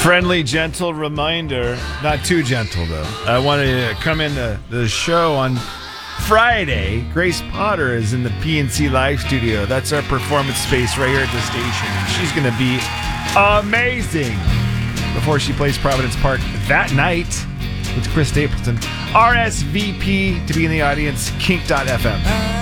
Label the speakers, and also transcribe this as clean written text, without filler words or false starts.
Speaker 1: Friendly, gentle reminder, not too gentle though. I wanted to come into the show on Friday. Grace Potter is in the PNC Live studio. That's our performance space right here at the station. And she's going to be amazing before she plays Providence Park that night with Chris Stapleton. RSVP to be in the audience, kink.fm.